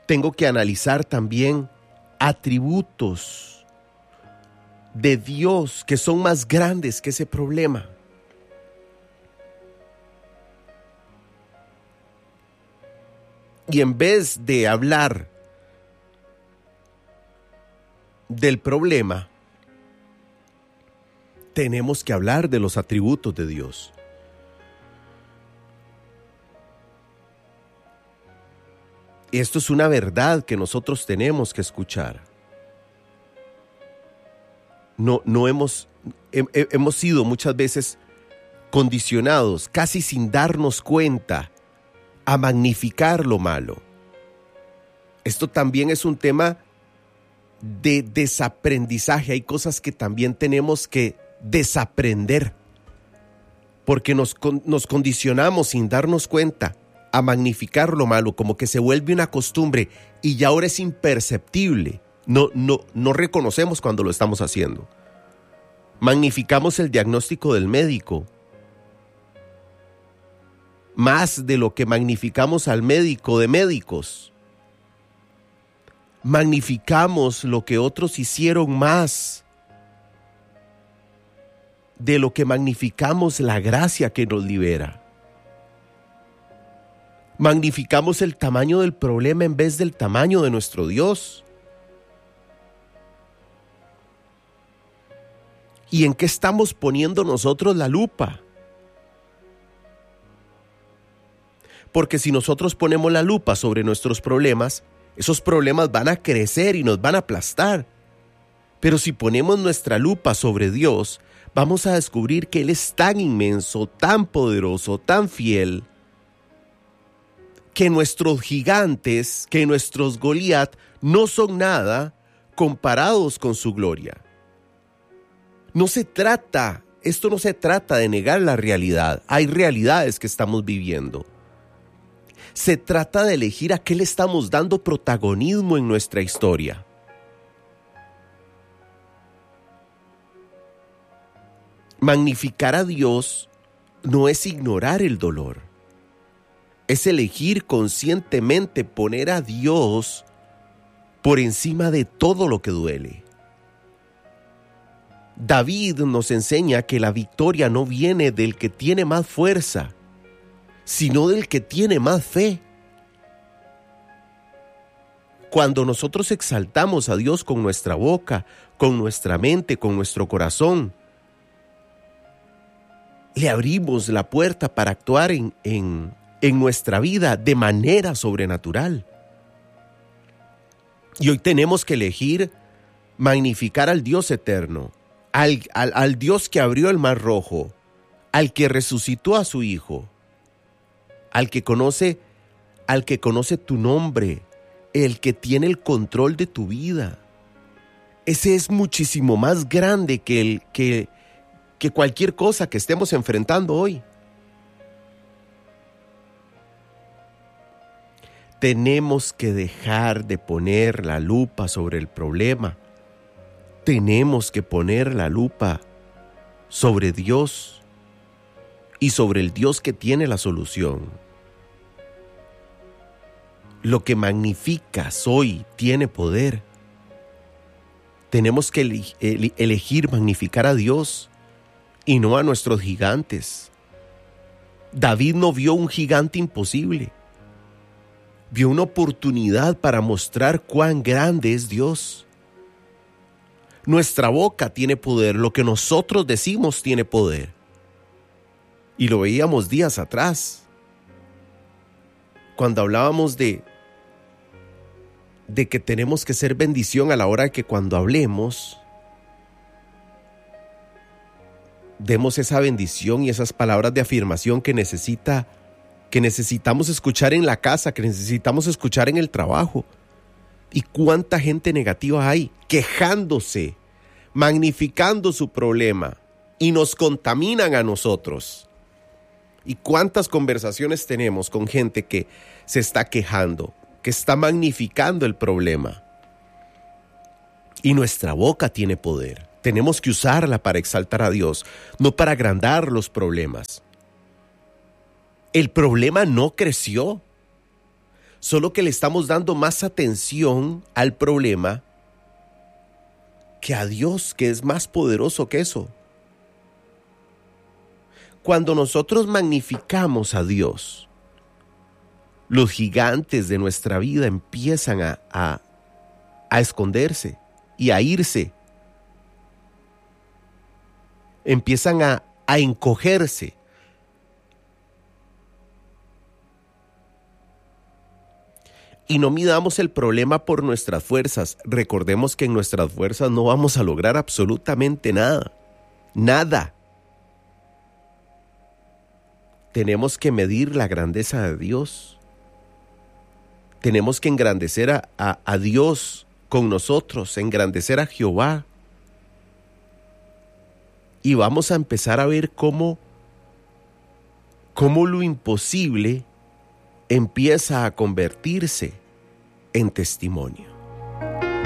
Tengo que analizar también atributos de Dios que son más grandes que ese problema. Y en vez de hablar del problema, tenemos que hablar de los atributos de Dios. Esto es una verdad que nosotros tenemos que escuchar. Hemos sido muchas veces condicionados, casi sin darnos cuenta, a magnificar lo malo. Esto también es un tema de desaprendizaje. Hay cosas que también tenemos que desaprender, porque nos condicionamos sin darnos cuenta a magnificar lo malo, como que se vuelve una costumbre y ya ahora es imperceptible. No reconocemos cuando lo estamos haciendo. Magnificamos el diagnóstico del médico más de lo que magnificamos al médico de médicos. Magnificamos lo que otros hicieron más de lo que magnificamos la gracia que nos libera. Magnificamos el tamaño del problema en vez del tamaño de nuestro Dios. ¿Y en qué estamos poniendo nosotros la lupa? Porque si nosotros ponemos la lupa sobre nuestros problemas, esos problemas van a crecer y nos van a aplastar. Pero si ponemos nuestra lupa sobre Dios, vamos a descubrir que Él es tan inmenso, tan poderoso, tan fiel, que nuestros gigantes, que nuestros Goliat no son nada comparados con su gloria. Esto no se trata de negar la realidad. Hay realidades que estamos viviendo. Se trata de elegir a qué le estamos dando protagonismo en nuestra historia. Magnificar a Dios no es ignorar el dolor. Es elegir conscientemente poner a Dios por encima de todo lo que duele. David nos enseña que la victoria no viene del que tiene más fuerza, sino del que tiene más fe. Cuando nosotros exaltamos a Dios con nuestra boca, con nuestra mente, con nuestro corazón, le abrimos la puerta para actuar en nuestra vida de manera sobrenatural. Y hoy tenemos que elegir magnificar al Dios eterno, al Dios que abrió el mar rojo, al que resucitó a su Hijo, al que conoce tu nombre, el que tiene el control de tu vida. Ese es muchísimo más grande que cualquier cosa que estemos enfrentando hoy. Tenemos que dejar de poner la lupa sobre el problema. Tenemos que poner la lupa sobre Dios y sobre el Dios que tiene la solución. Lo que magnificas hoy tiene poder. Tenemos que elegir magnificar a Dios y no a nuestros gigantes. David no vio un gigante imposible. Vio una oportunidad para mostrar cuán grande es Dios. Nuestra boca tiene poder, lo que nosotros decimos tiene poder. Y lo veíamos días atrás, cuando hablábamos de que tenemos que ser bendición a la hora que cuando hablemos, demos esa bendición y esas palabras de afirmación que necesitamos escuchar en la casa, que necesitamos escuchar en el trabajo. ¿Y cuánta gente negativa hay quejándose, magnificando su problema y nos contaminan a nosotros? ¿Y cuántas conversaciones tenemos con gente que se está quejando, que está magnificando el problema? Y nuestra boca tiene poder. Tenemos que usarla para exaltar a Dios, no para agrandar los problemas. El problema no creció. solo que le estamos dando más atención al problema que a Dios, que es más poderoso que eso. Cuando nosotros magnificamos a Dios, los gigantes de nuestra vida empiezan a esconderse y a irse. Empiezan a encogerse. Y no midamos el problema por nuestras fuerzas. Recordemos que en nuestras fuerzas no vamos a lograr absolutamente nada. Nada. Tenemos que medir la grandeza de Dios. Tenemos que engrandecer a Dios con nosotros, engrandecer a Jehová. Y vamos a empezar a ver cómo lo imposible empieza a convertirse en testimonio.